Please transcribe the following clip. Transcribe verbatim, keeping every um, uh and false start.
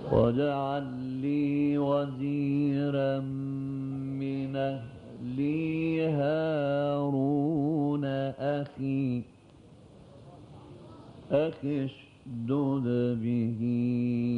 واجعل لي وزيرا من أهلي هارون أخي أخي اشدد به